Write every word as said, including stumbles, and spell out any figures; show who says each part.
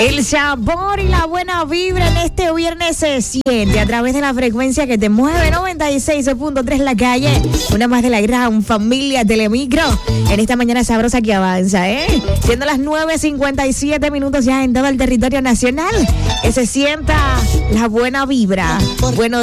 Speaker 1: El sabor y la buena vibra en este viernes se siente a través de la frecuencia que te mueve, noventa y seis punto tres La Calle. Una más de la gran familia Telemicro en esta mañana sabrosa que avanza, ¿eh? Siendo las nueve cincuenta y siete minutos ya en todo el territorio nacional. Que se sienta la buena vibra. Buenos